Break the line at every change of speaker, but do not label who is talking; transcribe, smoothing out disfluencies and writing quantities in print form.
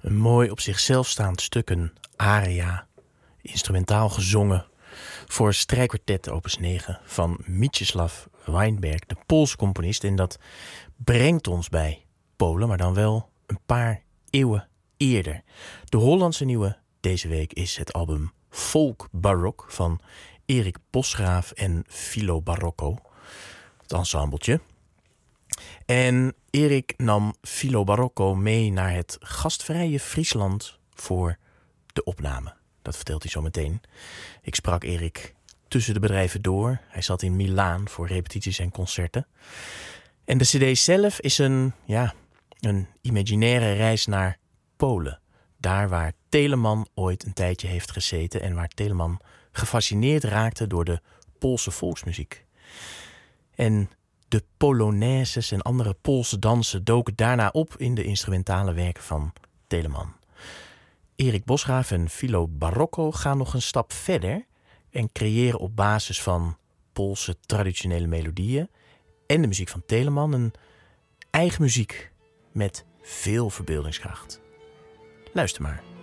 Een mooi op zichzelf staand stuk, een aria, instrumentaal gezongen voor strijkkwartet opus 9 van Mieczysław Weinberg, de Poolse componist. En dat brengt ons bij Polen, maar dan wel een paar eeuwen eerder. De Hollandse nieuwe deze week is het album Folk Barok van Erik Bosgraaf en Philo Barocco, het ensembletje. En Erik nam Philo Barocco mee naar het gastvrije Friesland voor de opname. Dat vertelt hij zo meteen. Ik sprak Erik tussen de bedrijven door. Hij zat in Milaan voor repetities en concerten. En de cd zelf is een imaginaire reis naar Polen. Daar waar Telemann ooit een tijdje heeft gezeten en waar Telemann gefascineerd raakte door de Poolse volksmuziek. En de polonaises en andere Poolse dansen doken daarna op in de instrumentale werken van Telemann. Erik Bosgraaf en Philo Barocco gaan nog een stap verder en creëren op basis van Poolse traditionele melodieën en de muziek van Telemann een eigen muziek met veel verbeeldingskracht. Luister maar.